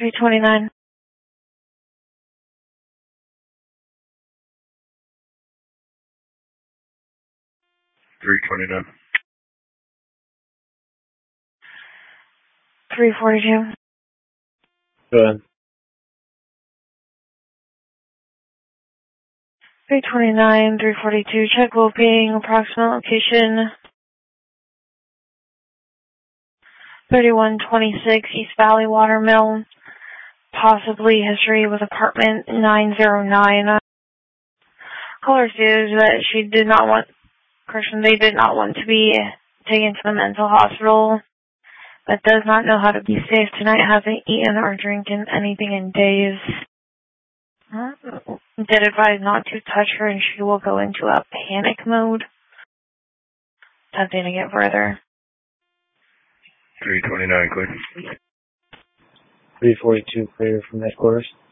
329. 329. 342. Go ahead. 329, 342. Check well-being, approximate location 3126 East Valley Watermill. Possibly history with apartment 909. Caller says that they did not want to be taken to the mental hospital, but does not know how to be safe tonight, hasn't eaten or drinking anything in days. Did advise not to touch her and she will go into a panic mode. Attempting to get further. 329, clear. 342, clear from headquarters.